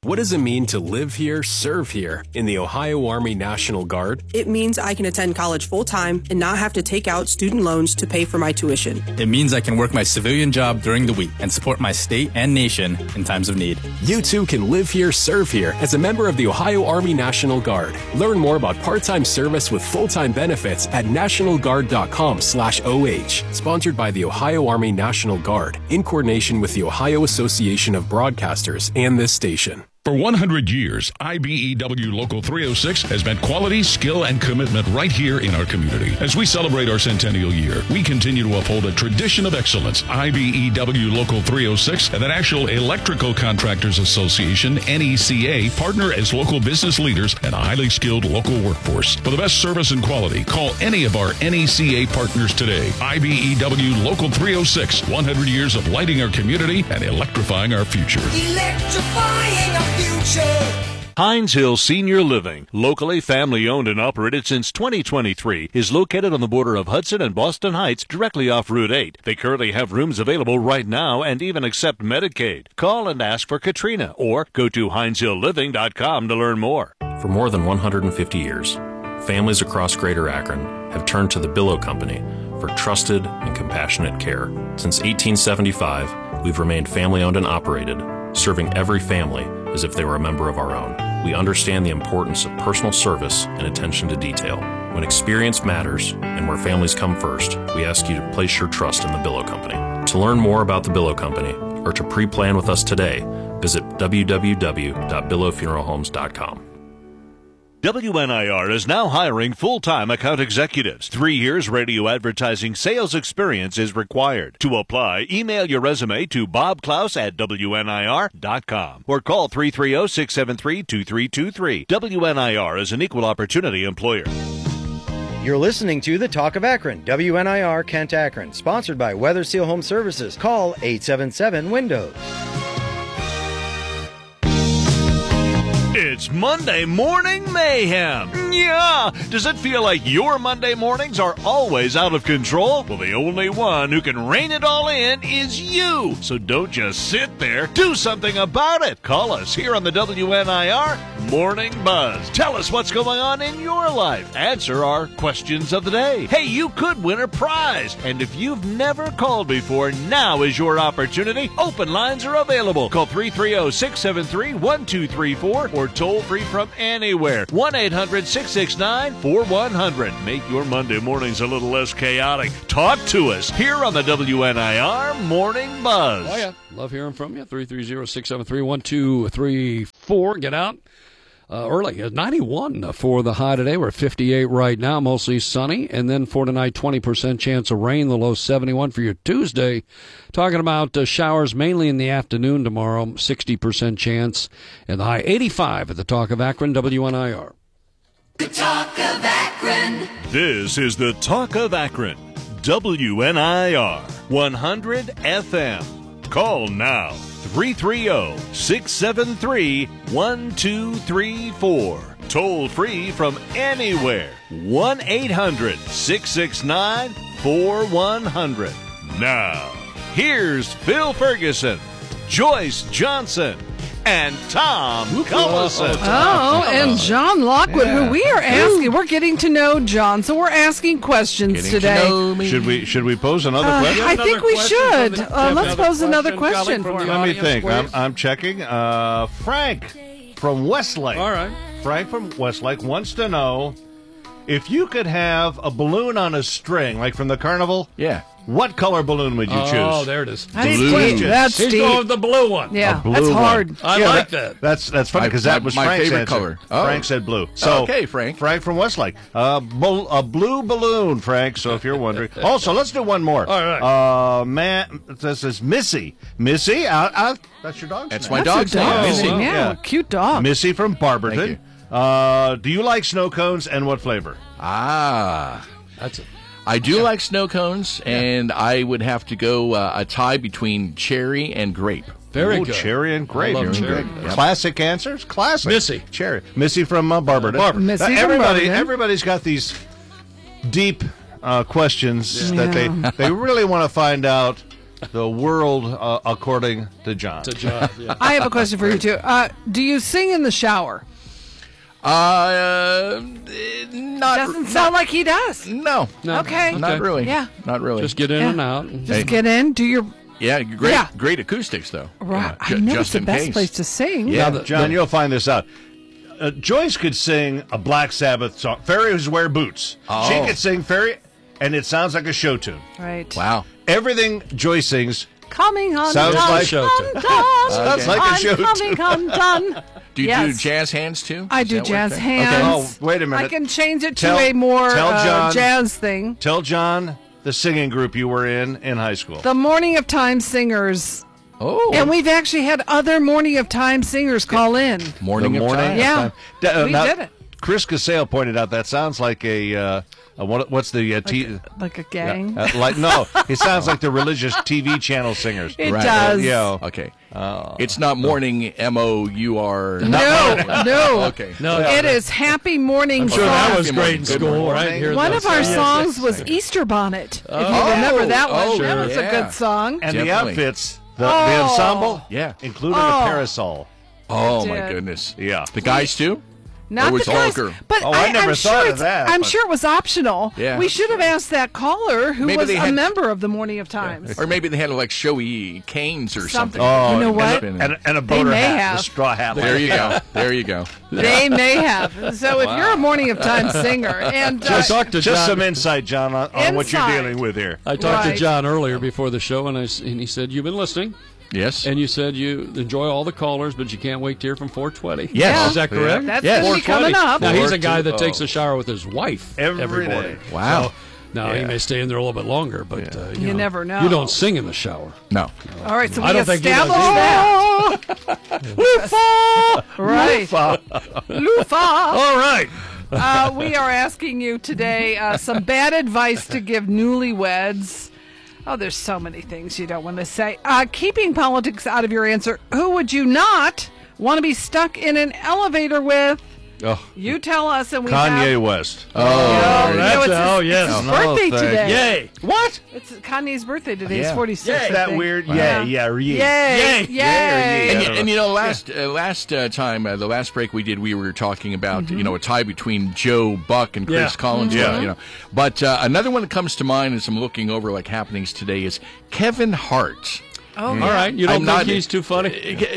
What does it mean to live here, serve here in the Ohio Army National Guard? It means I can attend college full-time and not have to take out student loans to pay for my tuition. It means I can work my civilian job during the week and support my state and nation in times of need. You too can live here, serve here as a member of the Ohio Army National Guard. Learn more about part-time service with full-time benefits at nationalguard.com/OH. Sponsored by the Ohio Army National Guard in coordination with the Ohio Association of Broadcasters and this station. For 100 years, IBEW Local 306 has meant quality, skill, and commitment right here in our community. As we celebrate our centennial year, we continue to uphold a tradition of excellence. IBEW Local 306 and the National Electrical Contractors Association, NECA, partner as local business leaders and a highly skilled local workforce. For the best service and quality, call any of our NECA partners today. IBEW Local 306, 100 years of lighting our community and electrifying our future. Electrifying our future. Hines Hill Senior Living, locally family-owned and operated since 2023, is located on the border of Hudson and Boston Heights, directly off Route 8. They currently have rooms available right now and even accept Medicaid. Call and ask for Katrina or go to HinesHillLiving.com to learn more. For more than 150 years, families across Greater Akron have turned to the Billow Company for trusted and compassionate care. Since 1875, we've remained family-owned and operated, serving every family as if they were a member of our own. We understand the importance of personal service and attention to detail. When experience matters and where families come first, we ask you to place your trust in the Billow Company. To learn more about the Billow Company or to pre-plan with us today, visit www.billowfuneralhomes.com. WNIR is now hiring full-time account executives. 3 years radio advertising sales experience is required. To apply, email your resume to bobklaus@WNIR.com or call 330-673-2323. WNIR is an equal opportunity employer. You're listening to The Talk of Akron, WNIR Kent Akron, sponsored by Weather Seal Home Services. Call 877-WINDOWS. It's Monday Morning Mayhem. Yeah! Does it feel like your Monday mornings are always out of control? Well, the only one who can rein it all in is you. So don't just sit there. Do something about it. Call us here on the WNIR Morning Buzz. Tell us what's going on in your life. Answer our questions of the day. Hey, you could win a prize. And if you've never called before, now is your opportunity. Open lines are available. Call 330-673-1234 or toll free from anywhere. 1-800-669-4100. Make your Monday mornings a little less chaotic. Talk to us here on the WNIR Morning Buzz. Oh, yeah. Love hearing from you. 330-673-1234. Get out early. 91 for the high today. We're at 58 right now, mostly sunny. And then for tonight, 20% chance of rain, the low 71 for your Tuesday. Talking about showers mainly in the afternoon tomorrow, 60% chance. And the high 85 at the Talk of Akron, WNIR. The Talk of Akron. This is the Talk of Akron, WNIR 100 FM. Call now, 330-673-1234. Toll free from anywhere, 1-800-669-4100. Now, here's Phil Ferguson, Joyce Johnson, and Tom Collison. Oh, and John Lockwood, who we are asking. We're getting to know John, so we're asking questions today. Should we pose another question? I think we should. Let's pose another question. Let me think. I'm checking. Frank from Westlake. All right. Frank from Westlake wants to know if you could have a balloon on a string, like from the carnival. Yeah. What color balloon would you choose? Oh, there it is. Blue. That's He's going with the blue one. Yeah, blue that's hard. one. I like that. That's funny because that was my Frank's favorite answer. color. Oh. Frank said blue. So okay, Frank. Frank from Westlake. A blue balloon, Frank. So if you're wondering. Also, let's do one more. All right. Man, this is Missy. Missy, that's your dog's That's name. my dog's name. Oh, Missy. yeah, cute dog. Missy from Barberton. Thank Do you like snow cones and what flavor? That's it. I do like snow cones, and I would have to go a tie between cherry and grape. Very Ooh, good. Cherry and grape. I love cherry. Classic answers? Classic. Missy. Cherry. Missy from Barberton. Missy from Everybody's got these deep questions that they really want to find out the world according to John. Yeah. I have a question for you, too. Do you sing in the shower? Not. Doesn't sound like he does. No. Okay. Not really. Yeah. Not really. Just get in and out. Just get in, do your... Yeah, great acoustics, though. Right. Yeah, I know just it's the in best case. place to sing. Yeah, John, you'll find this out. Joyce could sing a Black Sabbath song. Fairies Wear Boots. Oh. She could sing Fairy, and it sounds like a show tune. Right. Wow. Everything Joyce sings Coming undone. sounds like show tune. Sounds like a I'm show coming tune. undone. Do you Yes. do jazz hands, too? I Is do that what jazz it- hands. Oh, wait a minute. I can change it to Tell- a more tell John- jazz thing. Tell John the singing group you were in high school. The Morning of Time Singers. Oh. And we've actually had other Morning of Time singers call in. Morning of Time? Yeah. We now, did it. Chris Casale pointed out that sounds like what's the Like a gang. no, it sounds like the religious TV channel singers. It does. Yeah. Okay. It's not morning, M-O-U-R. No. Okay. No, It is Happy Morning I'm sure that Songs. was great in Good school, morning. right? Hear One those of our songs. songs was Easter Bonnet. If you Oh. remember that one. Oh, that sure. was a Yeah. good song. And the Definitely. outfits, the ensemble, Yeah. included Oh. a parasol. Oh, It my did. goodness. Yeah. The guys, too? Not Or was the all guys, girl? but Oh, I never I'm thought sure of that, I'm but- sure it was optional. Yeah. We should have asked that caller who Maybe was they a had- member of the Morning of Times. Or maybe they had, like, showy canes or something. Oh, You know what? And a boater may hat, have. a straw hat. There you go. There you go. They may have. So if you're a Morning of Time singer, and I talked to Just John. some insight, John, on what you're Insight. dealing with here. I talked Right. to John earlier before the show, and he said, "You've been listening, Yes. and you said you enjoy all the callers, but you can't wait to hear from 420." Yes. Is that correct? that's Yes. going to be coming up. Now, he's a guy 420. that takes a shower with his wife Every day. morning. Wow. Now, he may stay in there a little bit longer, but You never know. You don't sing in the shower. No. All right, so I we don't think he does established that. Lufa! Right. Lufa! All right. We are asking you today some bad advice to give newlyweds. Oh, there's so many things you don't want to say. Keeping politics out of your answer, who would you not want to be stuck in an elevator with? Oh, You tell us, and we Kanye have... West. Oh, you know, it's oh, yes. It's his No, birthday thank today. Yay. What? It's Kanye's birthday today. He's Yeah. 46. Yay. I Is that think. weird? Wow. Yeah. Yay! Yay! And you know, last time, the last break we did, we were talking about a tie between Joe Buck and Chris Yeah. Collins. Yeah. But another one that comes to mind as I'm looking over like happenings today is Kevin Hart. Oh, All right. You don't I'm think not- he's too funny?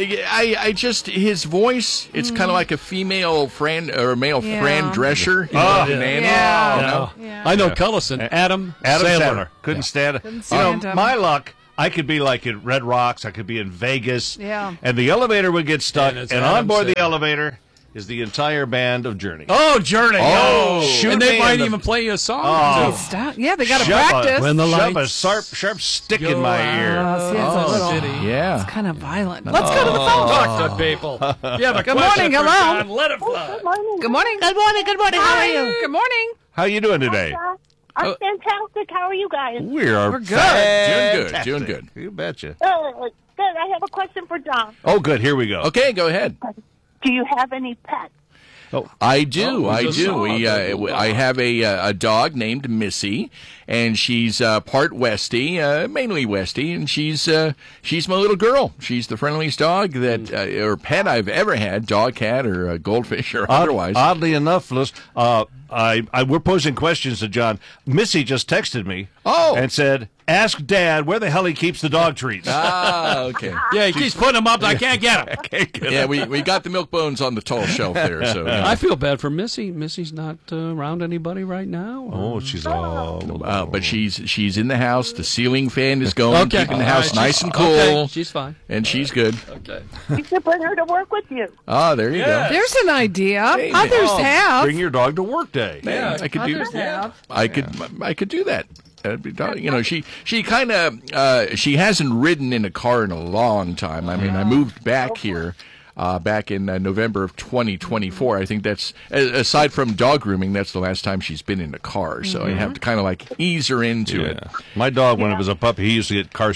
I just his voice. It's kind of like a female friend or male Yeah. Fran Drescher. Oh, Yeah. Yeah. I know Cullison. Adam Sandler. Couldn't stand it. Couldn't stand him. My luck, I could be like at Red Rocks. I could be in Vegas. Yeah. And the elevator would get stuck. And it's And Adam on board the Sandler. elevator is the entire band of Journey. Oh, Journey. Oh. Shoot And they me might in the- even play you a song. Oh. too. Stop. Yeah, they got to Shove a- practice. When the Shove a lights sharp stick in my ear. See, it's a little, Yeah. it's kind of violent. Let's go to the phone. Talk to people. You have a Good question morning, for hello. John, let it fly. Good morning. Good morning. Good morning. How are you? Good morning. How you doing today? I'm fantastic. How are you guys? We are We're good. fantastic. Doing good. You betcha. Good. I have a question for John. Oh, good. Here we go. Okay, go ahead. Do you have any pets? I do. Oh, I it's a do. song. I have a dog named Missy, and she's part Westie, mainly Westie, and she's my little girl. She's the friendliest dog that or pet I've ever had, dog, cat, or goldfish, or otherwise. Oddly enough, Liz, we're posing questions to John. Missy just texted me and said, ask Dad where the hell he keeps the dog treats. Okay. Yeah, he keeps putting them up. I can't get them. Yeah, we got the milk bones on the tall shelf there. So I feel bad for Missy. Missy's not around anybody right now. Oh, she's all... but she's in the house. The ceiling fan is going, keeping the house All right, nice and cool. Okay, she's fine. And she's good. Okay. You should bring her to work with you. Oh, there you go. There's an idea. Hey, Others have. Bring your dog to work day. Yeah, I could do Others have. I could do that. That'd be, she kind of she hasn't ridden in a car in a long time. I mean, I moved back here back in November of 2024. I think that's aside from dog grooming, that's the last time she's been in a car. So I have to kind of like ease her into it. My dog, when it was a puppy, he used to get car sick.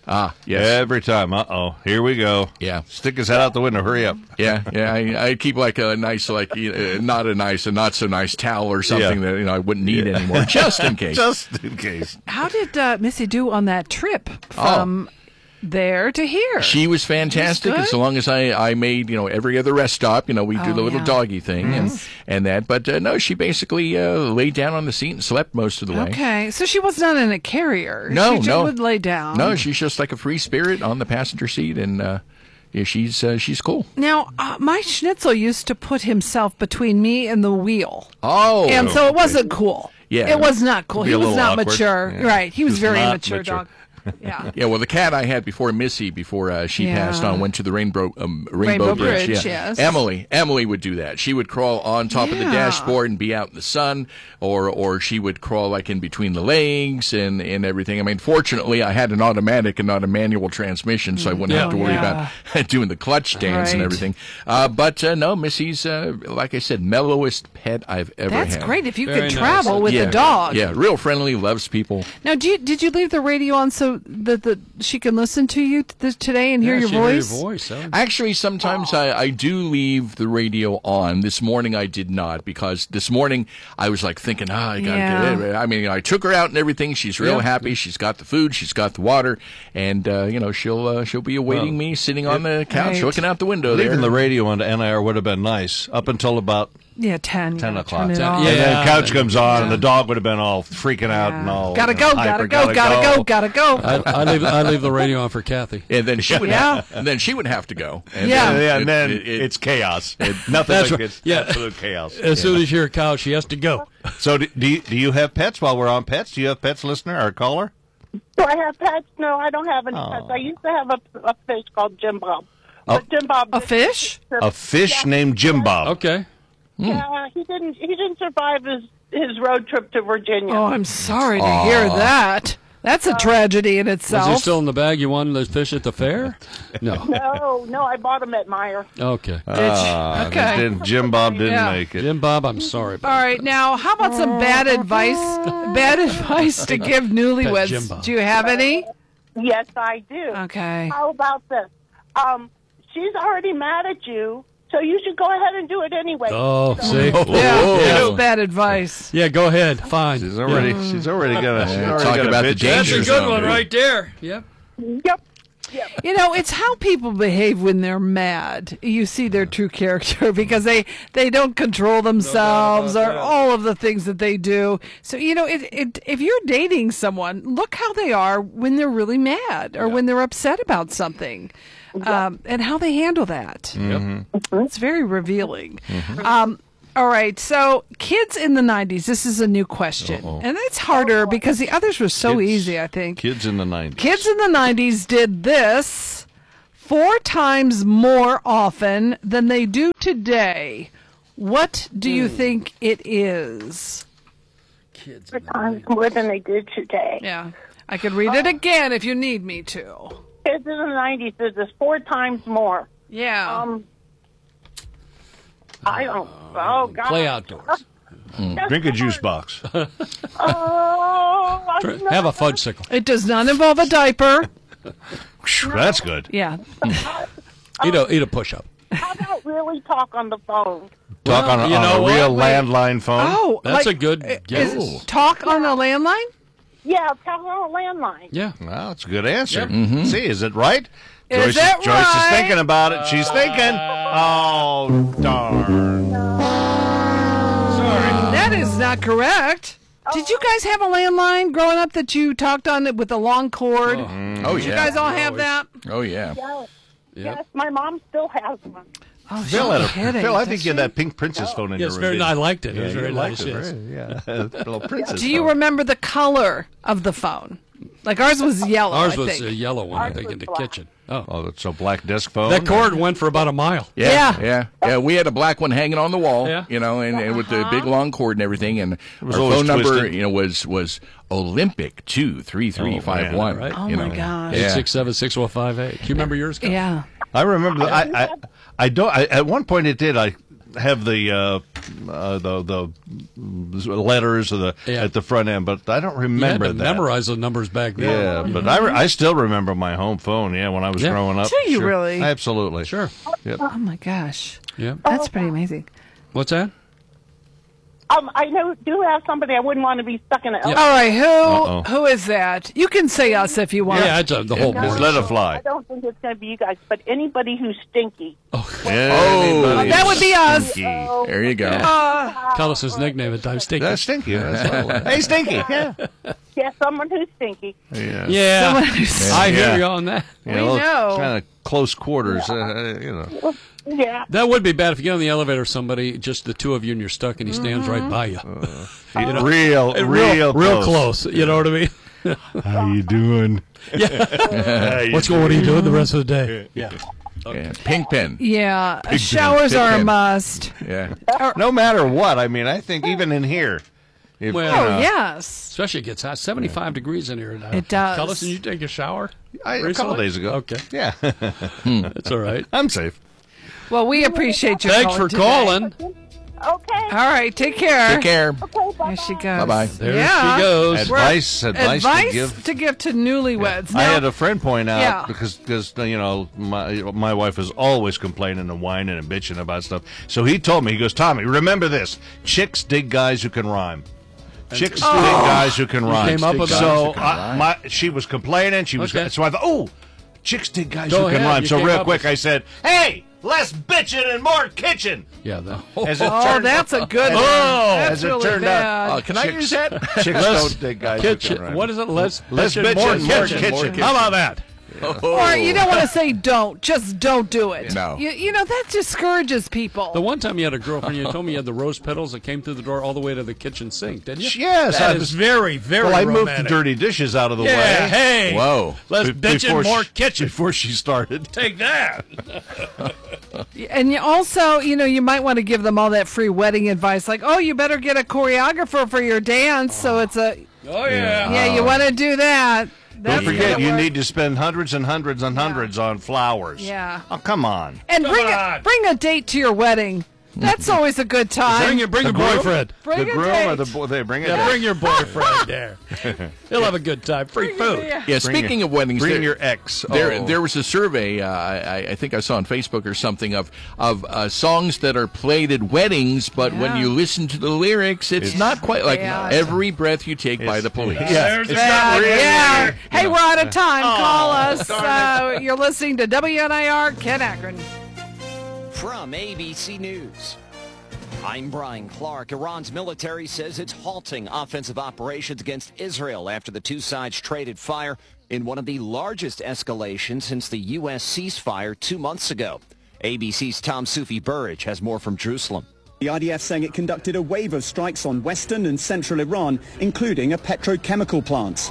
Yes. Every time. Here we go. Yeah. Stick his head out the window. Hurry up. Yeah. I keep like a nice, not a not so nice towel or something that I wouldn't need anymore, just in case. Just in case. How did Missy do on that trip from there to here? She was fantastic as long as I made, every other rest stop, we do the little doggy thing and that. But no, she basically laid down on the seat and slept most of the way. Okay, so she was not in a carrier. No, she just would lay down. No, she's just like a free spirit on the passenger seat, and she's cool. Now, my Schnitzel used to put himself between me and the wheel. Oh. And so it wasn't cool. Yeah. It was not cool. He was not awkward. mature. Yeah. Right. He was very not immature mature. dog. Yeah. Yeah, well, the cat I had before Missy, before she passed on, went to the Rainbow Bridge. Yes. Emily would do that. She would crawl on top of the dashboard and be out in the sun, or she would crawl like in between the legs and everything. I mean, fortunately, I had an automatic and not a manual transmission, so I wouldn't have to worry about doing the clutch dance and everything. But no, Missy's, like I said, mellowest pet I've ever had. That's great if you could travel with a dog. Yeah, real friendly, loves people. Now, did you leave the radio on so that she can listen to you today and hear your voice? Hear your voice. Actually, sometimes I do leave the radio on. This morning I did not, because this morning I was like thinking, I gotta get it. I mean, I took her out and everything. She's real happy. She's got the food. She's got the water, and she'll be awaiting me sitting on the couch looking out the window. Leaving the radio on to NIR would have been nice up until about 10 o'clock. And then couch comes on, and the dog would have been all freaking out and all. Gotta go. I leave the radio on for Kathy. And then she would have to go. And and then it's chaos. Nothing That's like right. it's absolute chaos. As soon as you're a cow, she has to go. So do you have pets while we're on pets? Do you have pets, listener or caller? Do I have pets? No, I don't have any pets. I used to have a fish called Jim Bob. But Jim Bob, a fish? A fish named Jim Bob. Okay. Yeah, he didn't survive his road trip to Virginia. Oh, I'm sorry to hear that. That's a tragedy in itself. Was he still in the bag you won the fish at the fair? No. No, I bought him at Meyer. Okay. Okay. Jim Bob didn't make it. Jim Bob, I'm sorry. All right, now how about some bad advice? Bad advice to give newlyweds. Do you have any? Yes, I do. Okay. How about this? She's already mad at you, so you should go ahead and do it anyway. Oh, see? That's bad advice. Yeah, go ahead. Fine. She's already gonna talk about the danger That's a good one right there. Yep. It's how people behave when they're mad. You see their true character because they don't control themselves or all of the things that they do. So, if you're dating someone, look how they are when they're really mad or when they're upset about something. And how they handle that. It's very revealing. All right, so kids in the 90s, this is a new question. And it's harder because the others were so easy, I think. Kids in the 90s. Kids in the 90s did this 4 times more often than they do today. What do you think it is? Kids 4 times more than they did today. Yeah, I could read it again if you need me to. Kids in the 90s did this 4 times more. Yeah. I don't. Oh God. Play outdoors. Drink a juice box. Have a fudgesicle. It does not involve a diaper. That's good. Yeah. Eat a push-up. How about really talk on the phone? Talk on a real landline phone. Oh, that's a good guess. Talk on a landline? Yeah, talk on a landline. Yeah. Well, that's a good answer. See, is it right? Is Joyce it Joyce right? is thinking about it. She's thinking. Oh, darn. Sorry. That is not correct. Did you guys have a landline growing up that you talked on it with a long cord? Did you guys all have that? Oh, yeah. Yes, my mom still has one. Oh, Phil, I think you had that. that pink princess phone in your room. I liked it. It was very you liked nice. it, Yes. right? Yeah, little princess. Do you phone. remember the color of the phone? Like ours was yellow. Ours I was think. a yellow one, I think, in the kitchen. Oh, that's a black desk phone. That cord went for about a mile. Yeah. We had a black one hanging on the wall, Yeah. and with the big long cord and everything. And our always phone number, twisted. was Olympic 23351. right. Oh, my gosh. 867-6158. Do you remember yours, Scott? Yeah. I remember. I don't. At one point, it did. I have the the letters at the front end, but I don't remember you had to that. memorize the numbers back then. Yeah, but I still remember my home phone. Yeah, when I was growing up. Do you really? Absolutely. Sure. Yep. Oh my gosh. Yeah. That's pretty amazing. What's that? I do have somebody I wouldn't want to be stuck in an elevator. All right, who is that? You can say us if you want. Yeah, it's the whole Just let it fly. I don't think it's going to be you guys, but anybody who's stinky. That would be us. There you go. Tell us his nickname at times. Stinky. That's Stinky. Hey, Stinky. Yeah. Yeah, someone who's stinky. Yeah. I hear you on that. We know. Kind of close quarters, Yeah. That would be bad if you get on the elevator with somebody, just the two of you, and you're stuck, and he stands right by you. Real close. You know what I mean? How you doing? Yeah. What are you doing the rest of the day? Yeah. Okay. Yeah. Pink pen. Yeah. Showers are a must. Yeah. No matter what. I mean, I think even in here. Yes. Especially it gets hot. 75 degrees in here now. It does. Tell us, did you take a shower? A couple days ago. Okay. Yeah. That's all right. I'm safe. Well, we appreciate you Thanks for calling. Okay. All right. Take care. Take care. Okay, bye. There she goes. Bye-bye. There she goes. Advice to give to newlyweds. I Now, had a friend point out Yeah. because my wife is always complaining and whining and bitching about stuff. So he told me, he goes, Tommy, remember this: chicks dig guys who can rhyme. Chicks dig guys who can rhyme. Came up with so she was complaining. She was so I thought, chicks dig guys who can rhyme. So real quick, I said, hey. Less bitching and more kitchen. Yeah. That's a good one. That's really bad. Can I use that? Chicks don't dig guys who can rhyme. What is it? Less bitching, more kitchen. How about that? Or you don't want to say don't. Just don't do it. No. You know, that discourages people. The one time you had a girlfriend, you told me you had the rose petals that came through the door all the way to the kitchen sink, didn't you? Yes. That is very, very Well, I romantic. moved the dirty dishes out of the way. Hey. Whoa. Less bitching, more kitchen. Before she started. Take that. And you also, you might want to give them all that free wedding advice, like, you better get a choreographer for your dance. So it's you want to do that. Don't forget, you need to spend hundreds and hundreds and hundreds on flowers. Yeah. Oh, come on. And bring a date to your wedding. That's always a good time. Bring your boyfriend. Bring the a groom date. or the boy? They bring it. Yeah, bring your boyfriend there. He'll have a good time. Free food. Yeah, speaking of weddings, bring your ex. There was a survey I think I saw on Facebook or something of songs that are played at weddings, but when you listen to the lyrics, it's not quite like Every Breath You Take by the Police. Yeah, it's not really. Yeah. Hey, we're out of time. Call us. You're listening to WNIR Ken Akron. From ABC News, I'm Brian Clark. Iran's military says it's halting offensive operations against Israel after the two sides traded fire in one of the largest escalations since the U.S. ceasefire 2 months ago. ABC's Tom Sufi-Burridge has more from Jerusalem. The IDF saying it conducted a wave of strikes on western and central Iran, including a petrochemical plant.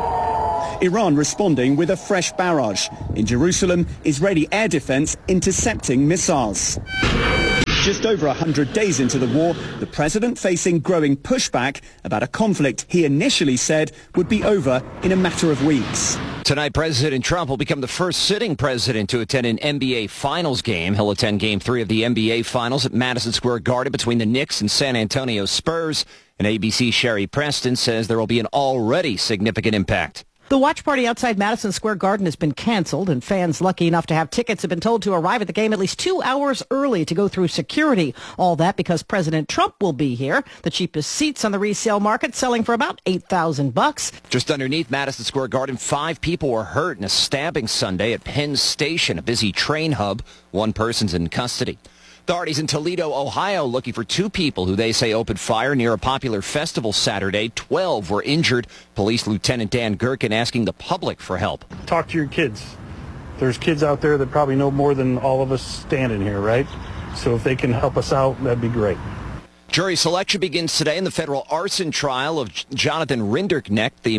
Iran responding with a fresh barrage. In Jerusalem, Israeli air defense intercepting missiles. Just over 100 days into the war, the president facing growing pushback about a conflict he initially said would be over in a matter of weeks. Tonight, President Trump will become the first sitting president to attend an NBA Finals game. He'll attend Game 3 of the NBA Finals at Madison Square Garden between the Knicks and San Antonio Spurs. And ABC's Sherry Preston says there will be an already significant impact. The watch party outside Madison Square Garden has been canceled, and fans lucky enough to have tickets have been told to arrive at the game at least 2 hours early to go through security. All that because President Trump will be here. The cheapest seats on the resale market selling for about $8,000. Just underneath Madison Square Garden, 5 people were hurt in a stabbing Sunday at Penn Station, a busy train hub. 1 person's in custody. Authorities in Toledo, Ohio, looking for 2 people who they say opened fire near a popular festival Saturday. 12 were injured. Police Lieutenant Dan Gherkin asking the public for help. Talk to your kids. There's kids out there that probably know more than all of us standing here, right? So if they can help us out, that'd be great. Jury selection begins today in the federal arson trial of Jonathan Rinderknecht, the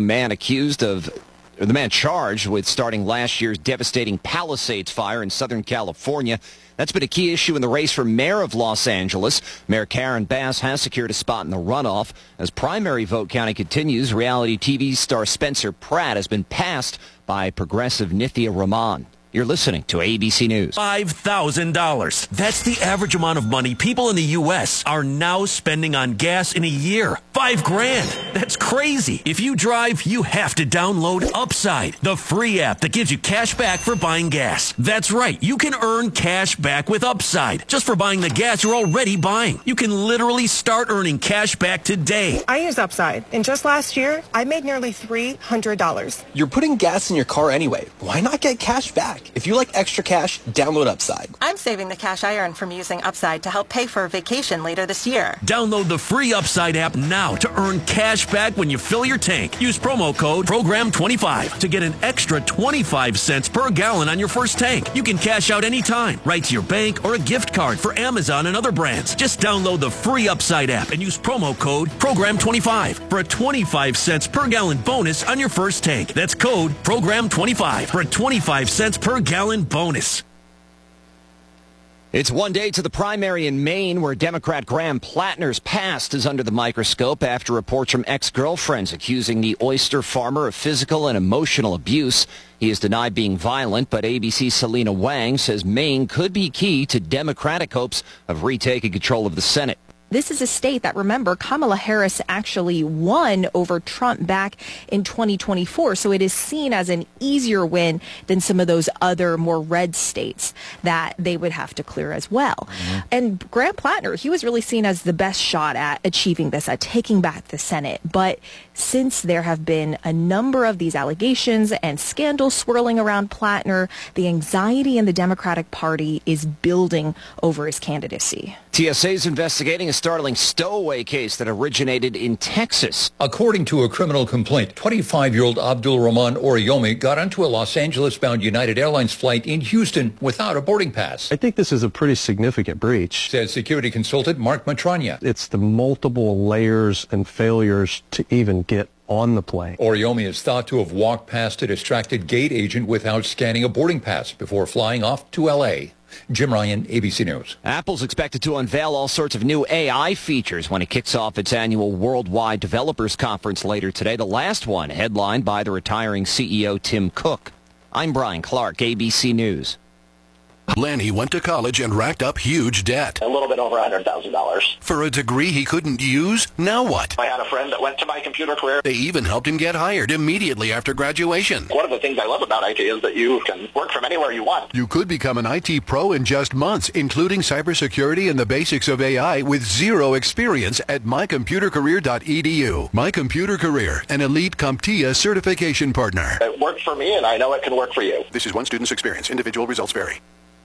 man charged with starting last year's devastating Palisades fire in Southern California. That's been a key issue in the race for mayor of Los Angeles. Mayor Karen Bass has secured a spot in the runoff. As primary vote counting continues, reality TV star Spencer Pratt has been passed by progressive Nithya Rahman. You're listening to ABC News. $5,000. That's the average amount of money people in the U.S. are now spending on gas in a year. $5,000. That's crazy. If you drive, you have to download Upside, the free app that gives you cash back for buying gas. That's right. You can earn cash back with Upside just for buying the gas you're already buying. You can literally start earning cash back today. I use Upside, and just last year, I made nearly $300. You're putting gas in your car anyway. Why not get cash back? If you like extra cash, download Upside. I'm saving the cash I earn from using Upside to help pay for a vacation later this year. Download the free Upside app now to earn cash back when you fill your tank. Use promo code PROGRAM25 to get an extra 25 cents per gallon on your first tank. You can cash out anytime, right to your bank or a gift card for Amazon and other brands. Just download the free Upside app and use promo code PROGRAM25 for a 25 cents per gallon bonus on your first tank. That's code PROGRAM25 for a 25 cents per gallon bonus. It's one day to the primary in Maine where Democrat Graham Plattner's past is under the microscope after reports from ex-girlfriends accusing the oyster farmer of physical and emotional abuse. He has denied being violent, but ABC's Selena Wang says Maine could be key to Democratic hopes of retaking control of the Senate. This is a state that, remember, Kamala Harris actually won over Trump back in 2024. So it is seen as an easier win than some of those other more red states that they would have to clear as well. Mm-hmm. And Graham Plattner, he was really seen as the best shot at achieving this, at taking back the Senate. But since there have been a number of these allegations and scandals swirling around Plattner, the anxiety in the Democratic Party is building over his candidacy. TSA is investigating a startling stowaway case that originated in Texas. According to a criminal complaint, 25-year-old Abdul Rahman Oriyomi got onto a Los Angeles-bound United Airlines flight in Houston without a boarding pass. I think this is a pretty significant breach, says security consultant Mark Matrania. It's the multiple layers and failures to even get on the plane. Oriyomi is thought to have walked past a distracted gate agent without scanning a boarding pass before flying off to L.A. Jim Ryan, ABC News. Apple's expected to unveil all sorts of new AI features when it kicks off its annual Worldwide Developers Conference later today, the last one headlined by the retiring CEO Tim Cook. I'm Brian Clark, ABC News. Lanny went to college and racked up huge debt. A little bit over $100,000. For a degree he couldn't use? Now what? I had a friend that went to My Computer Career. They even helped him get hired immediately after graduation. One of the things I love about IT is that you can work from anywhere you want. You could become an IT pro in just months, including cybersecurity and the basics of AI with zero experience at mycomputercareer.edu. My Computer Career, an elite CompTIA certification partner. It worked for me, and I know it can work for you. This is one student's experience. Individual results vary.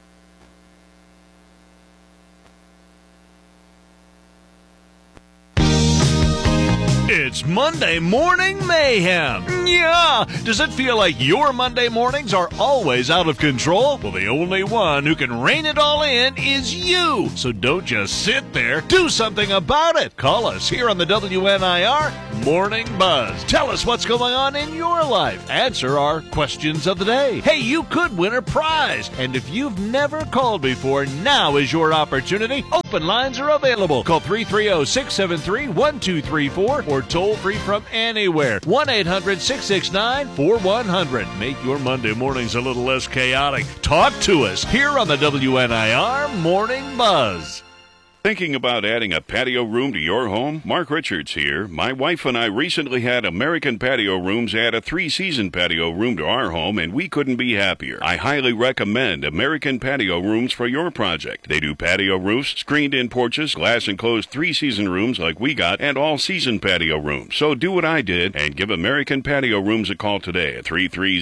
It's Monday Morning Mayhem. Yeah! Does it feel like your Monday mornings are always out of control? Well, the only one who can rein it all in is you. So don't just sit there. Do something about it. Call us here on the WNIR Morning Buzz. Tell us what's going on in your life. Answer our questions of the day. Hey, you could win a prize. And if you've never called before, now is your opportunity. Open lines are available. Call 330-673-1234 or toll free from anywhere. 1-800-669-4100. Make your Monday mornings a little less chaotic. Talk to us here on the WNIR Morning Buzz. Thinking about adding a patio room to your home? Mark Richards here. My wife and I recently had American Patio Rooms add a 3-season patio room to our home, and we couldn't be happier. I highly recommend American Patio Rooms for your project. They do patio roofs, screened-in porches, glass-enclosed 3-season rooms like we got, and all-season patio rooms. So do what I did and give American Patio Rooms a call today at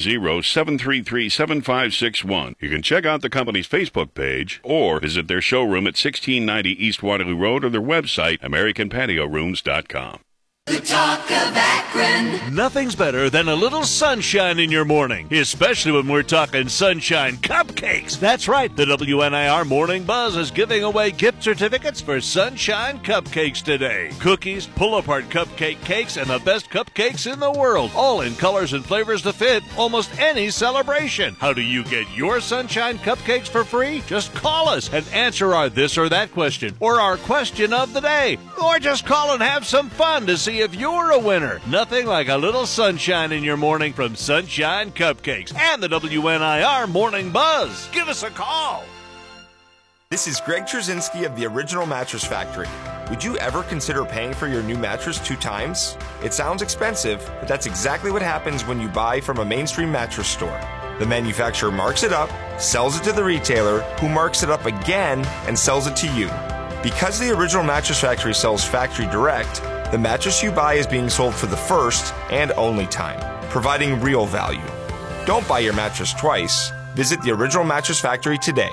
330-733-7561. You can check out the company's Facebook page or visit their showroom at 1690 East Waterloo Road or their website, AmericanPatioRooms.com. The Talk of Akron. Nothing's better than a little sunshine in your morning, especially when we're talking sunshine cupcakes. That's right, the WNIR Morning Buzz is giving away gift certificates for sunshine cupcakes today. Cookies, pull-apart cupcake cakes, and the best cupcakes in the world, all in colors and flavors to fit almost any celebration. How do you get your sunshine cupcakes for free? Just call us and answer our this or that question, or our question of the day, or just call and have some fun to see see if you're a winner. Nothing like a little sunshine in your morning from Sunshine Cupcakes and the WNIR Morning Buzz. Give us a call. This is Greg Trzynski of the Original Mattress Factory. Would you ever consider paying for your new mattress 2 times? It sounds expensive, but that's exactly what happens when you buy from a mainstream mattress store. The manufacturer marks it up, sells it to the retailer, who marks it up again and sells it to you. Because the Original Mattress Factory sells factory direct, the mattress you buy is being sold for the first and only time, providing real value. Don't buy your mattress twice. Visit the Original Mattress Factory today.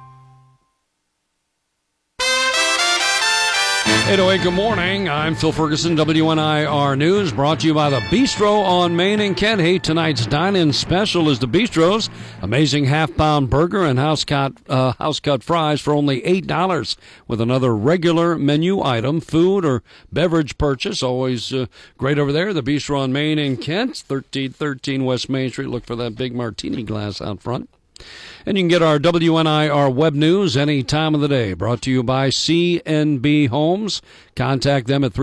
808, good morning. I'm Phil Ferguson, WNIR News, brought to you by the Bistro on Main and Kent. Hey, tonight's dine-in special is the Bistro's amazing half-pound burger and house-cut fries for only $8 with another regular menu item, food or beverage purchase. Always great over there. The Bistro on Main and Kent, 1313 West Main Street. Look for that big martini glass out front. And you can get our WNIR web news any time of the day. Brought to you by CNB Homes. Contact them at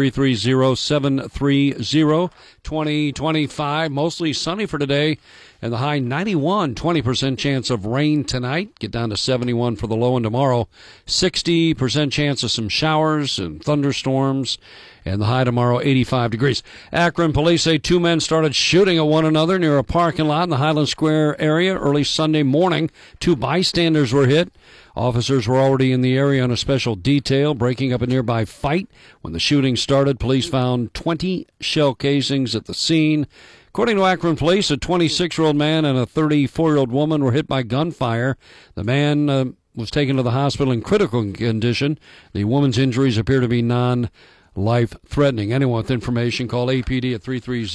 330-730-2025. Mostly sunny for today, and the high 91, 20% chance of rain tonight. Get down to 71 for the low, and tomorrow 60% chance of some showers and thunderstorms, and the high tomorrow 85 degrees. Akron police say 2 men started shooting at one another near a parking lot in the Highland Square area early Sunday morning. 2 bystanders were hit. Officers were already in the area on a special detail, breaking up a nearby fight. When the shooting started, police found 20 shell casings at the scene. According to Akron police, a 26-year-old man and a 34-year-old woman were hit by gunfire. The man was taken to the hospital in critical condition. The woman's injuries appear to be non-life-threatening. Anyone with information, call APD at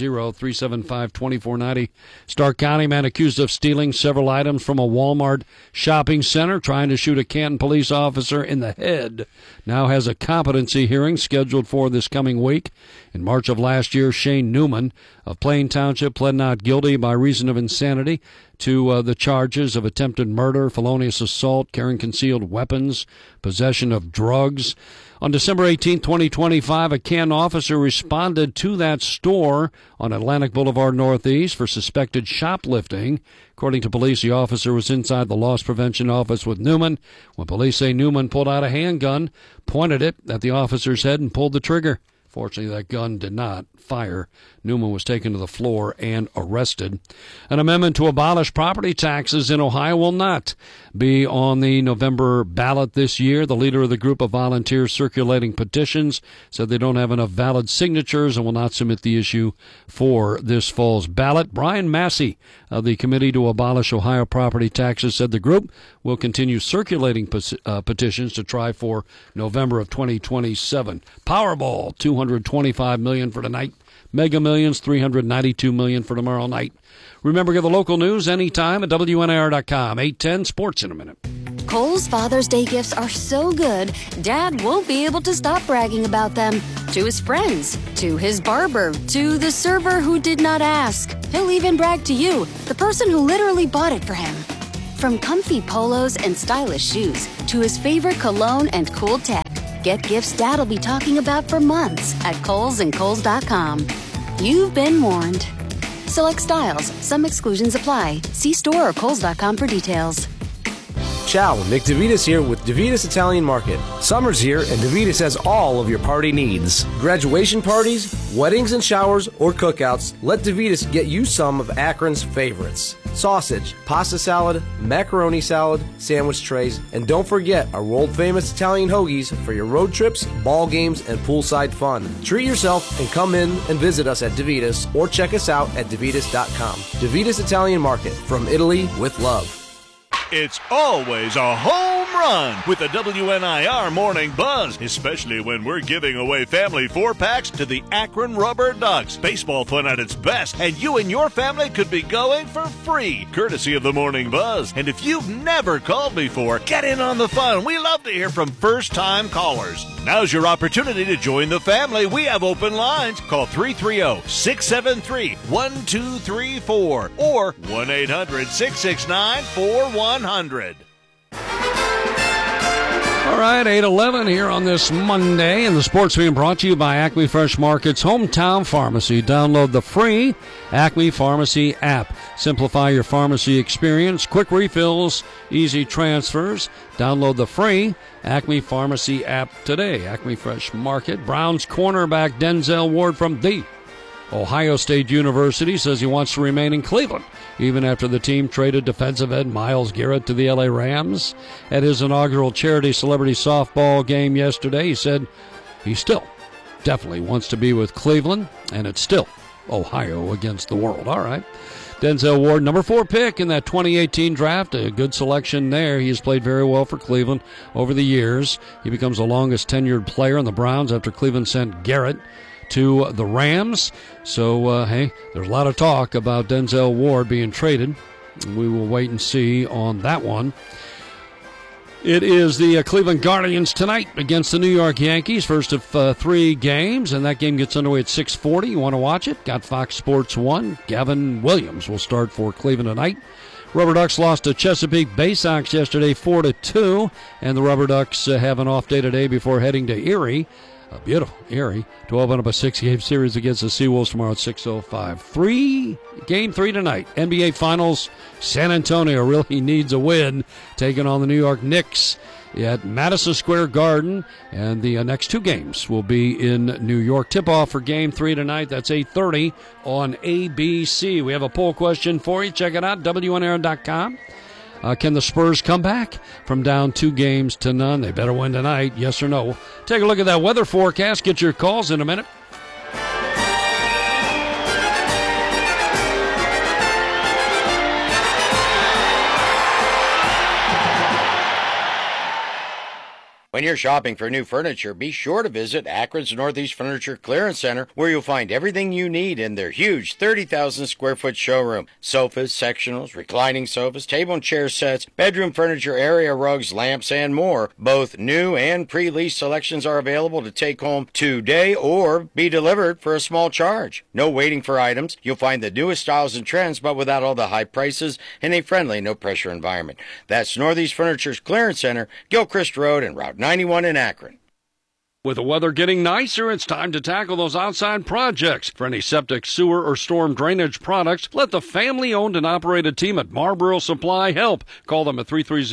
330-375-2490. Stark County man accused of stealing several items from a Walmart shopping center, trying to shoot a Canton police officer in the head, now has a competency hearing scheduled for this coming week. In March of last year, Shane Newman of Plain Township pled not guilty by reason of insanity to the charges of attempted murder, felonious assault, carrying concealed weapons, possession of drugs. On December 18, 2025, a Canton officer responded to that store on Atlantic Boulevard Northeast for suspected shoplifting. According to police, the officer was inside the loss prevention office with Newman when police say Newman pulled out a handgun, pointed it at the officer's head, and pulled the trigger. Fortunately, that gun did not fire. Newman was taken to the floor and arrested. An amendment to abolish property taxes in Ohio will not be on the November ballot this year. The leader of the group of volunteers circulating petitions said they don't have enough valid signatures and will not submit the issue for this fall's ballot. Brian Massey of the Committee to Abolish Ohio Property Taxes said the group will continue circulating petitions to try for November of 2027. Powerball, $225 million for tonight. Mega Millions, $392 million for tomorrow night. Remember, get the local news anytime at WNIR.com. 8:10 Sports in a minute. Kohl's Father's Day gifts are so good, Dad won't be able to stop bragging about them. To his friends, to his barber, to the server who did not ask. He'll even brag to you, the person who literally bought it for him. From comfy polos and stylish shoes, to his favorite cologne and cool tech. Get gifts Dad'll be talking about for months at Kohl's and Kohl's.com. You've been warned. Select styles. Some exclusions apply. See store or Kohl's.com for details. Ciao, Nick DeVitas here with DeVitas Italian Market. Summer's here and DeVitas has all of your party needs. Graduation parties, weddings and showers, or cookouts, let DeVitas get you some of Akron's favorites. Sausage, pasta salad, macaroni salad, sandwich trays, and don't forget our world-famous Italian hoagies for your road trips, ball games, and poolside fun. Treat yourself and come in and visit us at DeVitas or check us out at DeVitas.com. DeVitas Italian Market, from Italy with love. It's always a home run with the WNIR Morning Buzz, especially when we're giving away family 4-packs to the Akron Rubber Ducks. Baseball fun at its best, and you and your family could be going for free, courtesy of the Morning Buzz. And if you've never called before, get in on the fun. We love to hear from first-time callers. Now's your opportunity to join the family. We have open lines. Call 330-673-1234 or 1-800-669-4100. All right, 8:11 here on this Monday, and the sports being brought to you by Acme Fresh Market's Hometown Pharmacy. Download the free Acme Pharmacy app. Simplify your pharmacy experience, quick refills, easy transfers. Download the free Acme Pharmacy app today. Acme Fresh Market. Browns cornerback Denzel Ward from the Ohio State University says he wants to remain in Cleveland, even after the team traded defensive end Myles Garrett to the LA Rams. At his inaugural charity celebrity softball game yesterday, he said he still definitely wants to be with Cleveland, and it's still Ohio against the world. All right. Denzel Ward, number 4 pick in that 2018 draft. A good selection there. He has played very well for Cleveland over the years. He becomes the longest tenured player in the Browns after Cleveland sent Garrett to the Rams. So, hey, there's a lot of talk about Denzel Ward being traded. We will wait and see on that one. It is the Cleveland Guardians tonight against the New York Yankees, first of 3 games, and that game gets underway at 6:40. You want to watch it? Got Fox Sports 1. Gavin Williams will start for Cleveland tonight. Rubber Ducks lost to Chesapeake Bay Sox yesterday 4-2, and the Rubber Ducks have an off day today before heading to Erie. Beautiful Erie to open up a 6-game series against the Seawolves tomorrow at 6:05. Game 3 tonight. NBA Finals. San Antonio really needs a win, taking on the New York Knicks at Madison Square Garden. And the next 2 games will be in New York. Tip-off for Game 3 tonight. That's 8:30 on ABC. We have a poll question for you. Check it out, WNR.com. Can the Spurs come back from down 2 games to none? They better win tonight, yes or no? Take a look at that weather forecast. Get your calls in a minute. When you're shopping for new furniture, be sure to visit Akron's Northeast Furniture Clearance Center, where you'll find everything you need in their huge 30,000 square foot showroom. Sofas, sectionals, reclining sofas, table and chair sets, bedroom furniture, area rugs, lamps, and more. Both new and pre-leased selections are available to take home today or be delivered for a small charge. No waiting for items. You'll find the newest styles and trends, but without all the high prices in a friendly, no-pressure environment. That's Northeast Furniture's Clearance Center, Gilchrist Road and Route 91 in Akron. With the weather getting nicer, it's time to tackle those outside projects. For any septic, sewer, or storm drainage products, let the family-owned and operated team at Marlboro Supply help. Call them at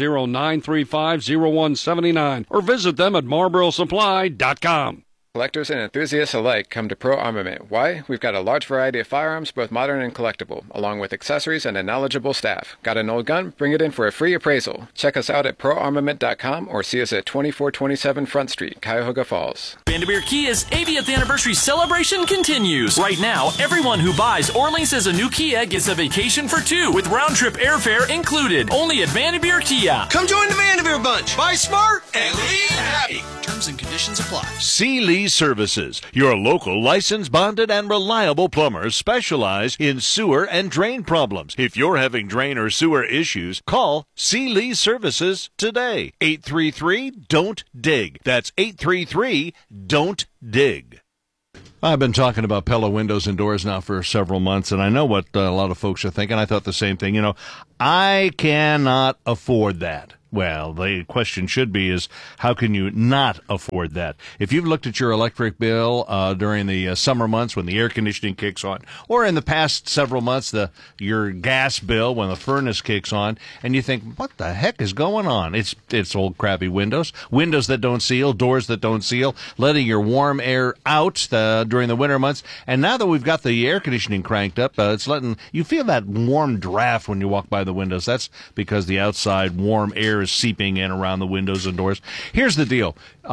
330-935-0179 or visit them at marlborosupply.com. Collectors and enthusiasts alike come to Pro Armament. Why? We've got a large variety of firearms, both modern and collectible, along with accessories and a knowledgeable staff. Got an old gun? Bring it in for a free appraisal. Check us out at proarmament.com or see us at 2427 Front Street, Cuyahoga Falls. Vandermeer Kia's 80th anniversary celebration continues. Right now, everyone who buys or leases a new Kia gets a vacation for 2 with round-trip airfare included. Only at Vandermeer Kia. Come join the Vandermeer Bunch. Buy smart and leave happy. Terms and conditions apply. See Lee Services, your local licensed, bonded, and reliable plumbers specialize in sewer and drain problems. If you're having drain or sewer issues, call C. Lee Services today. 833-DON'T-DIG. That's 833-DON'T-DIG. I've been talking about Pella windows and doors now for several months, and I know what a lot of folks are thinking. I thought the same thing. You know, I cannot afford that. Well, the question should be is, how can you not afford that? If you've looked at your electric bill during the summer months when the air conditioning kicks on, or in the past several months, your gas bill when the furnace kicks on, and you think, what the heck is going on? It's old crappy windows that don't seal, doors that don't seal, letting your warm air out during the winter months. And now that we've got the air conditioning cranked up, it's letting you feel that warm draft when you walk by the windows. That's because the outside warm air is seeping in around the windows and doors. Here's the deal.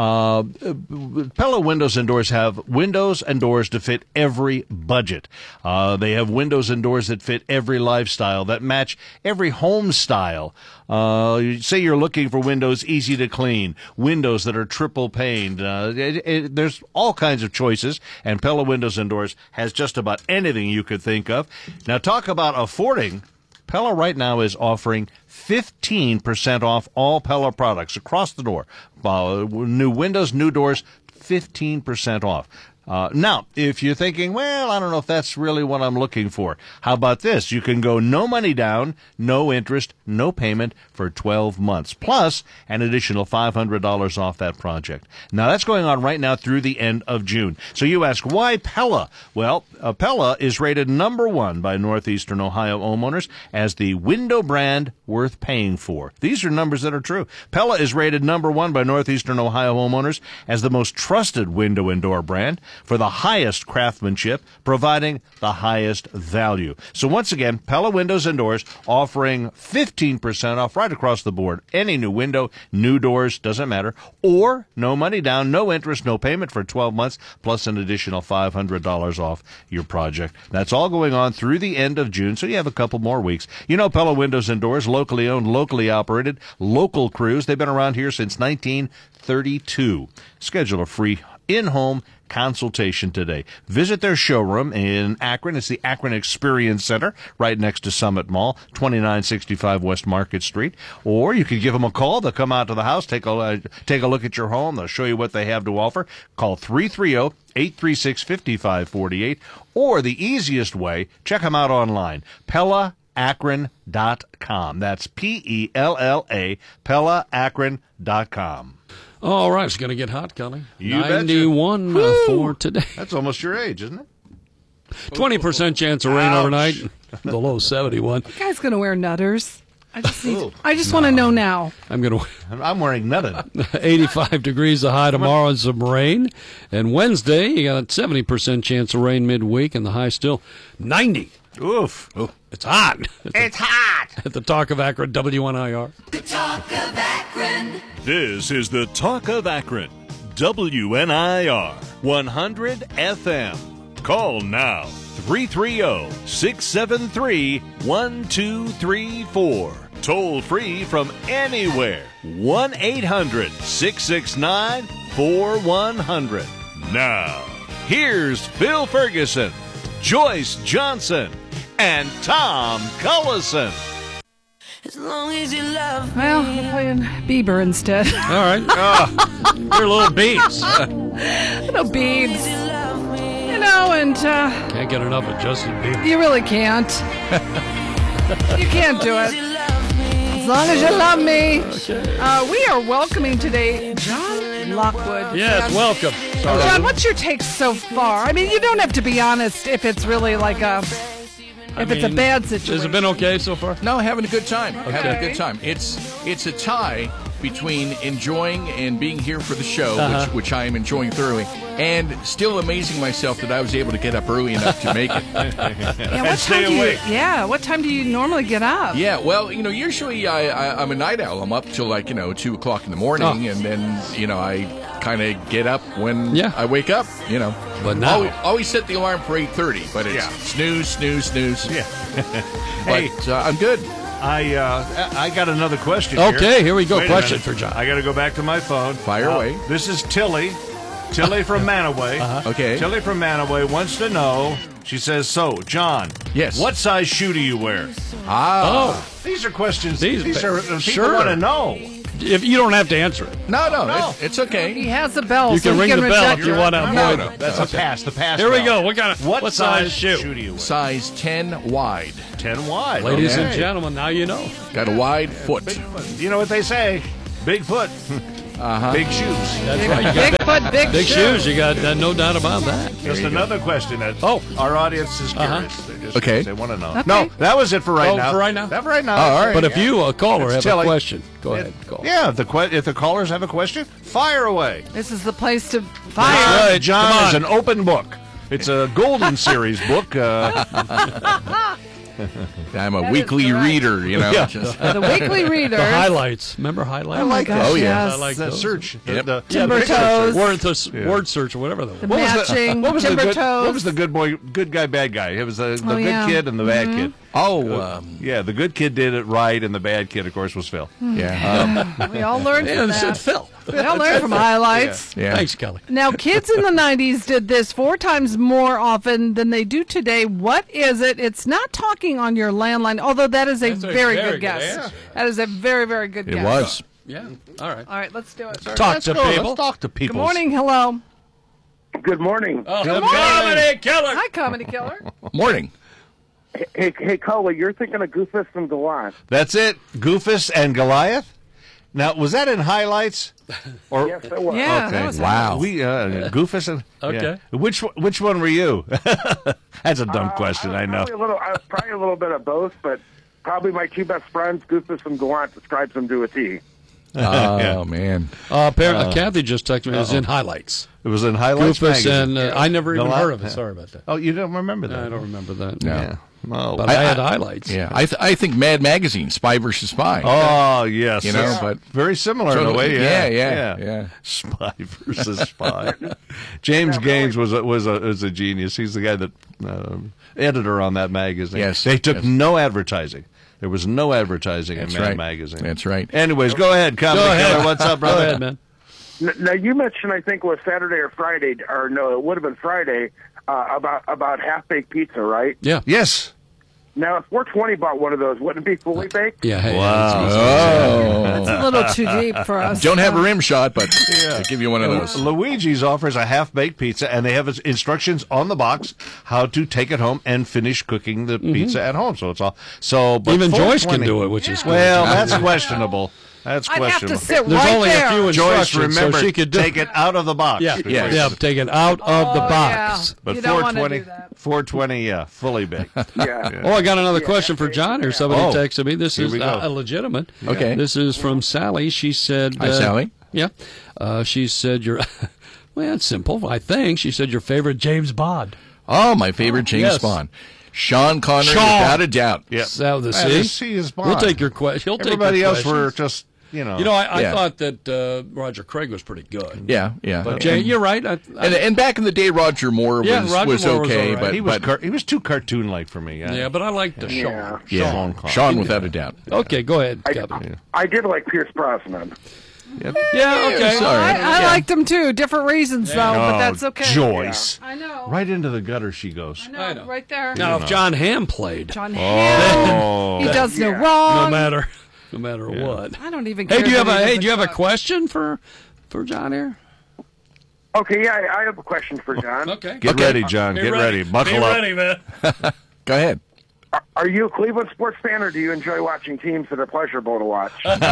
Pella Windows and Doors have windows and doors to fit every budget. They have windows and doors that fit every lifestyle, that match every home style. Say you're looking for windows easy to clean, windows that are triple paned. There's all kinds of choices, and Pella Windows and Doors has just about anything you could think of. Now, talk about affording. Pella right now is offering 15% off all Pella products across the door. New windows, new doors, 15% off. Now, if you're thinking, well, I don't know if that's really what I'm looking for, how about this? You can go no money down, no interest, no payment for 12 months, plus an additional $500 off that project. Now, that's going on right now through the end of June. So you ask, why Pella? Well, Pella is rated number 1 by Northeastern Ohio homeowners as the window brand worth paying for. These are numbers that are true. Pella is rated number 1 by Northeastern Ohio homeowners as the most trusted window and door brand for the highest craftsmanship, providing the highest value. So once again, Pella Windows and Doors offering 15% off right across the board. Any new window, new doors, doesn't matter. Or no money down, no interest, no payment for 12 months, plus an additional $500 off your project. That's all going on through the end of June, so you have a couple more weeks. You know Pella Windows and Doors, locally owned, locally operated, local crews. They've been around here since 1932. Schedule a free in-home consultation today. Visit their showroom in Akron. It's the Akron Experience Center right next to Summit Mall, 2965 West Market Street. Or you can give them a call. They'll come out to the house, take a look at your home. They'll show you what they have to offer. Call 330-836-5548. Or the easiest way, check them out online, PellaAkron.com. That's P-E-L-L-A, PellaAkron.com. All right, it's going to get hot, Kelly. You 91 for today. That's almost your age, isn't it? 20% chance of rain overnight. The low 71. You guys going to wear nutters? I just want to know now. I'm wearing nothing. 85 degrees the high tomorrow and some rain. And Wednesday, you got a 70% chance of rain midweek, and the high still 90. Oof. It's hot. It's hot. At the Talk of Akron, WNIR. The Talk of Akron. This is the Talk of Akron, WNIR 100 FM. Call now, 330-673-1234. Toll free from anywhere, 1-800-669-4100. Now, here's Phil Ferguson, Joyce Johnson, and Tom Cullison. As long as you love me. Well, we're playing Bieber instead. All right. You're little beads. Little beads. You know, and... can't get enough of Justin Bieber. You really can't. You can't do it. As long as you love me. Okay. We are welcoming today John Lockwood. Yes, welcome. Sorry. John, what's your take so far? I mean, you don't have to be honest if it's really like a... If it's a bad situation. Has it been okay so far? No, having a good time. Okay. Having a good time. It's a tie between enjoying and being here for the show, which I am enjoying thoroughly, and still amazing myself that I was able to get up early enough to make it. What time do you normally get up? Yeah, well, usually I'm a night owl. I'm up till 2 o'clock in the morning, and then, I kind of get up when I wake up, But now... Always set the alarm for 8:30, but it's snooze, snooze, snooze. Yeah. But I'm good. I got another question Okay, here we go. Wait Question for John. I got to go back to my phone. Fire away. This is Tilly. Tilly from Manaway. Okay. Tilly from Manaway wants to know, she says, so, John. Yes. What size shoe do you wear? These are questions. These are people want to know. If you don't have to answer it. No. It's okay. He has a bell. You can ring the bell if you want to avoid No. it. That's a pass. The pass. Here we bell. go. What size shoe do you wear? Size 10 wide. 10 wide. Ladies and gentlemen, now you know. Got a wide foot. You know what they say? Big foot. Big shoes. That's right. Big foot, big shoes. You got no doubt about that. Just another question that our audience is curious. They want to know. Okay. No, that was it for right now. For right now? That for right now. All right. But if you, a caller, have Tilly. a question, go ahead. Call. Yeah, if the callers have a question, fire away. This is the place to That's fire. right, John is an open book. It's a Golden Series book. I'm a weekly reader, Yeah. The weekly reader. The highlights. Remember highlights? I like gosh, that. Oh, yeah. yes. I like The those. search. Yep. Timber toes. Word search or whatever. The matching. What was timber the good, toes. What was the good guy, bad guy? It was the good yeah. kid and the bad kid. Yeah, the good kid did it right, and the bad kid, of course, was Phil. Yeah. We all learned from that. Phil. We all learned from highlights. Yeah. Thanks, Kelly. Now, kids in the 90s did this 4 times more often than they do today. What is it? It's not talking on your landline, although that is a very good guess. answer. That is a very, very good guess. It was. Yeah. All right. All right, let's do it. Talk to people. Let's talk to people. Good morning. Hello. Good morning. Oh, Comedy Killer. Hi, Comedy Killer. Morning. Hey, Cully, you're thinking of Goofus and Goliath. That's it, Goofus and Goliath. Now, was that in highlights? Or yes, it was. Yeah, okay. that was Wow. We Goofus and Okay. yeah. Which one were you? That's a dumb question. I know. Probably a little bit of both, but probably my two best friends, Goofus and Goliath, describes them to a T. Oh, man. Kathy just texted me. It was in highlights. It was in highlights. Goofus magazine. and I never even Goliath? heard of it. Sorry about that. Oh, you don't remember that? I don't remember that. No. Yeah. Oh, But I had highlights. Yeah, I think Mad Magazine, Spy versus Spy. Oh, yes. You know, Yeah. but very similar in a way. Yeah. Spy versus Spy. James Gaines was a genius. He's the guy that editor on that magazine. Yes. They took Yes. no advertising. There was no advertising That's in Mad right. Magazine. That's right. Anyways, go ahead, Comedy Killer. What's up, brother? Go ahead, man. Now, you mentioned, I think it was Saturday or Friday, or no, it would have been Friday, about half-baked pizza, right? Yeah. Yes. Now, if 420 bought one of those, wouldn't it be fully baked? Yeah. Hey, That's a little too deep for us. Don't have a rim shot, but I'll give you one of those. Luigi's offers a half-baked pizza, and they have instructions on the box how to take it home and finish cooking the pizza at home. So it's all but Even Joyce 420 can do it, which is good. well, that's questionable. That's I'd have questionable. to sit There's right only there. a few Joyce, instructions, remember, so she could do take it out of the box. Yeah, before Yes. you- yeah, take it out of the box. Yeah. But You don't wanna 420, do that. 420, yeah, fully baked. Yeah. Oh, I got another question for John here. Somebody Oh, texted me. This here is we go. legitimate. Okay. This is from Sally. She said... Hi, Sally. Yeah. She said your... well, it's simple, I think. She said your favorite James Bond. Oh, my favorite James yes. Bond. Sean Connery, Sean. without a doubt. Yeah. So the See his Bond. We'll take your question. Everybody else were just, You know, I Yeah. thought that Roger Craig was pretty good. Yeah. But Jay, you're right. And back in the day, Roger Moore was Roger was Moore was okay, all right. but he was too cartoon-like for me. Yeah, but I liked the Sean. yeah, Sean Sean without a doubt. Okay, go ahead, Kevin. I did like Pierce Brosnan. Yeah, okay. I liked them too. Different reasons, though, but that's okay. Joyce. I know. Right into the gutter she goes. I know. Right there. Now, if John Hamm played, John Hamm, he does no wrong. no matter what. I don't even. Hey, care do you have that he a doesn't a cook. question for John here? Okay, yeah, I have a question for John. Okay. Get ready, John. Get ready. Buckle up. Be ready, man. Go ahead. Are you a Cleveland sports fan, or do you enjoy watching teams that are pleasurable to watch?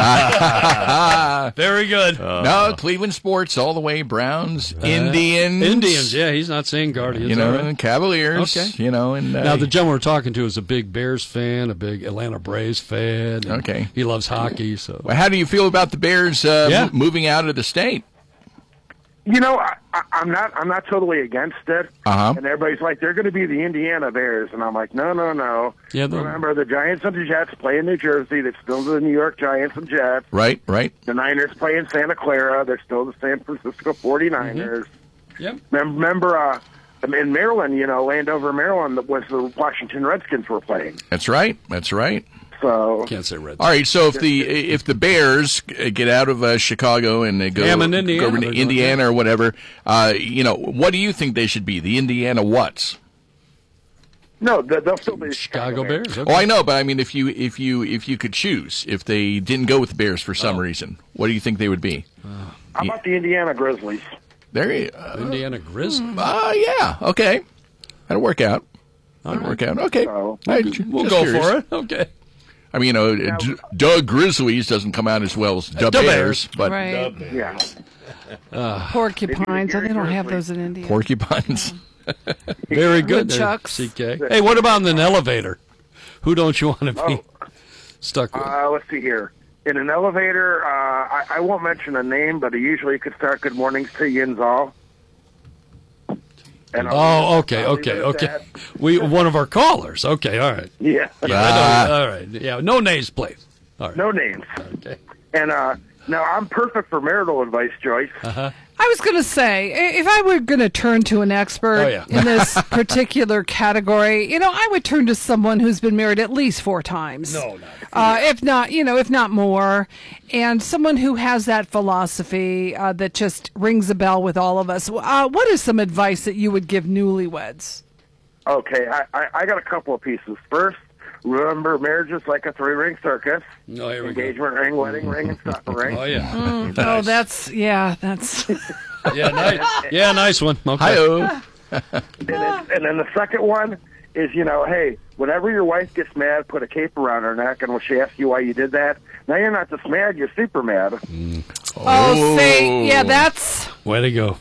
Very good. No, Cleveland sports all the way. Browns, Indians. Yeah, he's not saying Guardians. You know, all right. and Cavaliers. Okay. You know, and Now, the gentleman we're talking to is a big Bears fan, a big Atlanta Braves fan. and Okay. He loves hockey, so. Well, how do you feel about the Bears moving out of the state? You know, I'm not totally against it. Uh-huh. And everybody's like, they're going to be the Indiana Bears, and I'm like, no. Yeah, remember, the Giants and the Jets play in New Jersey. They're still the New York Giants and Jets. Right. The Niners play in Santa Clara. They're still the San Francisco 49ers. Yep. Remember, in Maryland, Landover, Maryland, was the Washington Redskins were playing. That's right. So can't say Redskins. All right. So if the Bears get out of Chicago and they go Hammond, Indiana, go to Indiana or whatever, what do you think they should be? The Indiana whats? No, they'll still be the Chicago Bears. Okay. Oh, I know, but I mean, if you could choose, if they didn't go with the Bears for some reason, what do you think they would be? How about the Indiana Grizzlies? There you Indiana Grizzlies. yeah. Okay. That'll work out. Okay. So, We'll go for it. Okay. I mean, Doug Grizzlies doesn't come out as well as the Bears, but Right. yeah. Porcupines. They don't have those in India. Porcupines. Very good. there, Woodchucks. CK. Hey, what about in an elevator? Who don't you want to be stuck with? Let's see here. In an elevator, I won't mention a name, but usually could start "Good mornings" to Yinzal. Okay. One of our callers. Okay, all right. Yeah. All right. Yeah, no names, please. All right. No names. Okay. And now I'm perfect for marital advice, Joyce. I was going to say, if I were going to turn to an expert in this particular category, I would turn to someone who's been married at least 4 times. No, not. If not more, and someone who has that philosophy that just rings a bell with all of us. What is some advice that you would give newlyweds? Okay, I got a couple of pieces. First, remember, marriage is like a 3-ring circus. Oh, here we go. Engagement ring, wedding ring, and supper ring. Oh, yeah. Oh, that's. Nice one. Okay. Hi-oh. And then the second one is, hey, whenever your wife gets mad, put a cape around her neck, and when she asks you why you did that, now you're not just mad, you're super mad. See, that's... Way to go.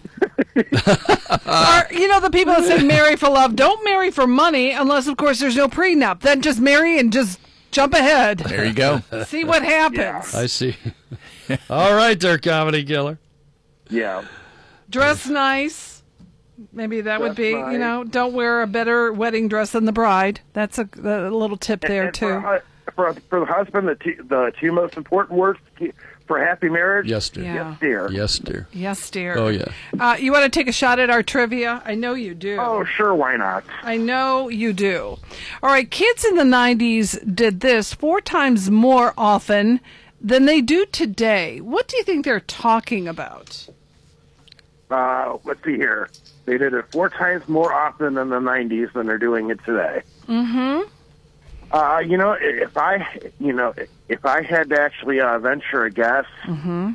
The people that say marry for love, don't marry for money unless, of course, there's no prenup. Then just marry and just jump ahead. There you go. See what happens. I see. All right there, Comedy Killer. Yeah. Dress nice. Maybe that would be, nice. Don't wear a better wedding dress than the bride. That's a little tip there, too. For the husband, the two most important words for a happy marriage? Yes, dear. Yeah. Yes, dear. Yes, dear. Yes, dear. Oh, yeah. You want to take a shot at our trivia? I know you do. Oh, sure, why not? I know you do. All right, kids in the 90s did this 4 times more often than they do today. What do you think they're talking about? Let's see here. They did it 4 times more often in the 90s than they're doing it today. Mm-hmm. If I had to actually venture a guess, Mm-hmm.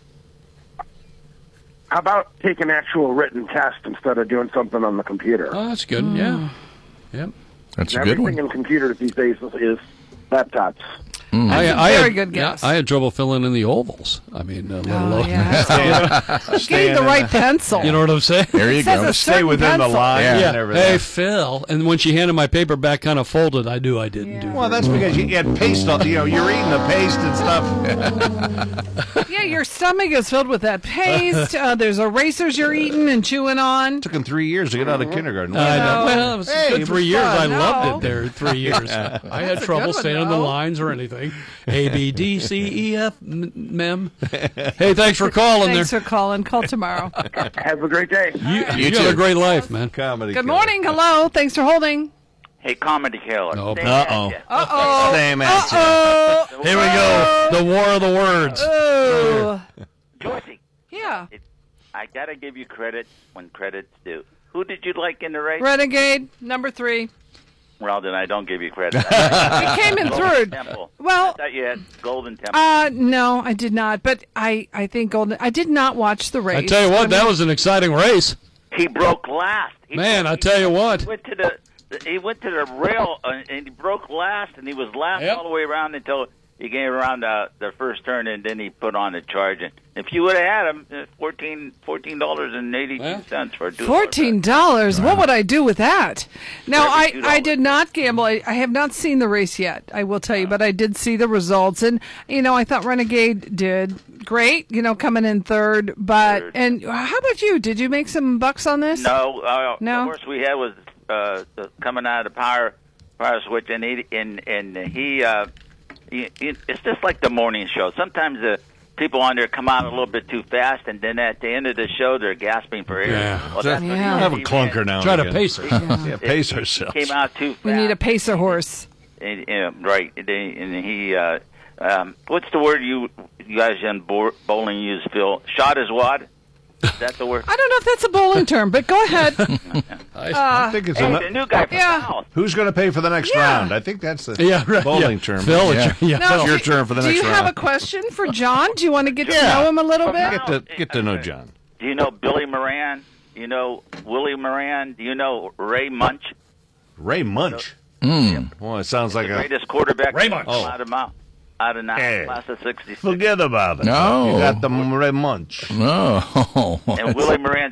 how about take an actual written test instead of doing something on the computer? Oh, that's good. Yeah. Yep. That's a good one. Everything in computers these days is laptops. Very good guess. I had trouble filling in the ovals. I mean, let alone getting the right pencil. You know what I'm saying? There you go. Stay within the line and everything. Hey, Phil. And when she handed my paper back kind of folded, I knew I didn't do it. Well, that's because you had paste on, you're eating the paste and stuff. Yeah, your stomach is filled with that paste. There's erasers you're eating and chewing on. It took him 3 years to get out of kindergarten. I know. Well, it was a good 3 years. I fun. loved it there 3 years. I had trouble staying on the lines or anything. A, B, D, C, E, F, mem. Hey, thanks for calling. Thanks for calling. Call tomorrow. Have a great day. You have a great life, man. Comedy. Good morning. Hello. Thanks for holding. Hey, Comedy Killer. No. Uh-oh. Same answer. Here we go. The war of the words. Oh. Dorothy. Yeah. I got to give you credit when credit's due. Who did you like in the race? Renegade, number 3. Well, then I don't give you credit. It came in third. Temple. Well, I thought you had Golden Temple. No, I did not. But I think I did not watch the race. I tell you what, that was an exciting race. He broke last. I tell you what. He went to the rail and he broke last, and he was last all the way around until he came around the first turn, and then he put on the charge. And if you would have had him, $14.82 for a $14. What would I do with that? Now, I did not gamble. I have not seen the race yet, I will tell you, but I did see the results. And, I thought Renegade did great, coming in third. And how about you? Did you make some bucks on this? No. The horse we had was coming out of the power switch, and he it's just like the morning show. Sometimes the people on there come out a little bit too fast, and then at the end of the show, they're gasping for air. Yeah. Well, that's have a clunker now. Try to pace her. Yeah, pace ourselves. He came out too fast. We need a pacer horse. Right. And he, what's the word you guys in bowling use, Phil? Shot his wad? Is that the word? I don't know if that's a bowling term, but go ahead. I think it's the new guy from South. Who's going to pay for the next round? I think that's the bowling term. Phil, it's your turn for the next round. Do you have a question for John? Do you want to get to know him a little bit? Get to know John. Do you know Billy Moran? Do you know Willie Moran? Do you know Ray Munch? Ray Munch? Well, it sounds like the greatest quarterback Ray Munch. Out of class of 66. Forget about it. No. You got the Ray Munch. No. And Willie Moran